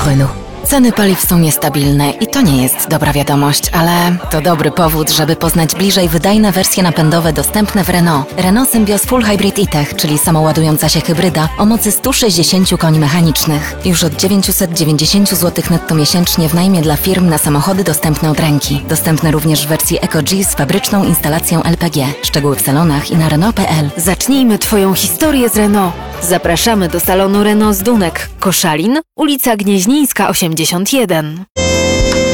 Renault. Ceny paliw są niestabilne i to nie jest dobra wiadomość, ale to dobry powód, żeby poznać bliżej wydajne wersje napędowe dostępne w Renault. Renault Symbioz Full Hybrid E-Tech, czyli samoładująca się hybryda o mocy 160 koni mechanicznych. Już od 990 zł netto miesięcznie w najmie dla firm na samochody dostępne od ręki. Dostępne również w wersji Eco-G z fabryczną instalacją LPG. Szczegóły w salonach i na Renault.pl. Zacznijmy Twoją historię z Renault. Zapraszamy do salonu Renault z Dunek, Koszalin, ulica Gnieźnieńska 81.